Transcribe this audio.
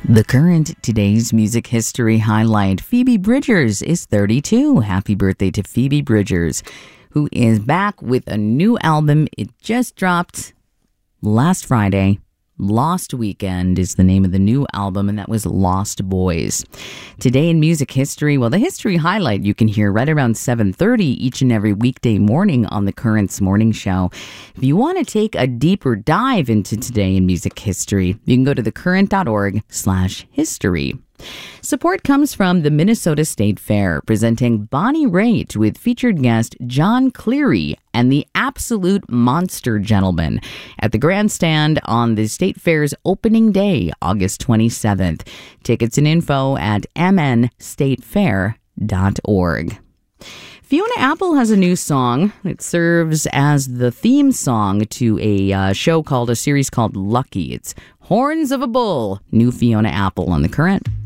The Current, today's music history highlight. Phoebe Bridgers is 32. Happy birthday to Phoebe Bridgers, who is back with a new album. It just dropped last Friday. Lost Weekend is the name of the new album, and that was Lost Boys. Today in music history, well, the history highlight you can hear right around 7:30 each and every weekday morning on the Current's morning show. If you want to take a deeper dive into today in music history, you can go to thecurrent.org/history. Support comes from the Minnesota State Fair, presenting Bonnie Raitt with featured guest John Cleary and the Absolute Monster Gentleman at the Grandstand on the State Fair's opening day, August 27th. Tickets and info at mnstatefair.org. Fiona Apple has a new song. It serves as the theme song to a series called Lucky. It's Horns of a Bull. New Fiona Apple on The Current.